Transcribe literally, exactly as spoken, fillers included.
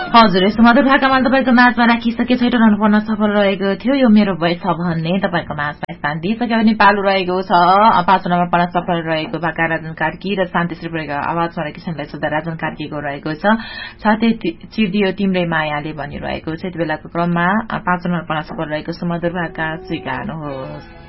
हजुर यस्तो मधुर भाकामा तपाईँको माझमा राखिसके छैटौँ रन पर्न सफल रहेको थियो यो मेरो भोइस छ भन्ने तपाईँको माझमा स्थान दिइसक्यो भने पालो रहेको छ पाँचौं नम्बर पर्न सफल रहेको भाका राजन कार्की र शान्ति श्रीपुरको आवाजमा किसनलाई सुधा राजन कार्कीको रहेको छ छाते चिर्दियो तिम्रै मायाले भनिरहेको छ यति बेलाको क्रममा पाँचौं नम्बर पर्न सफल रहेको सुमधुर भाका स्वीकार्नुहोस्।